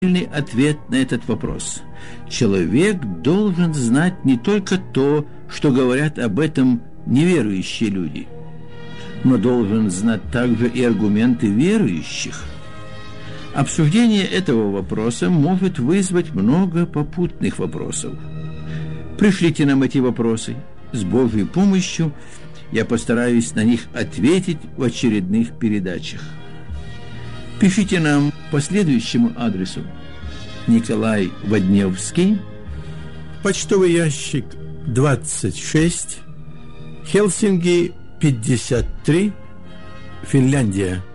ответ на этот вопрос. Человек должен знать не только то, что говорят об этом неверующие люди, но должен знать также и аргументы верующих. Обсуждение этого вопроса может вызвать много попутных вопросов. Пришлите нам эти вопросы. С Божьей помощью я постараюсь на них ответить в очередных передачах. Пишите нам по следующему адресу: Николай Водневский, почтовый ящик 26, Хельсинки 53, Финляндия.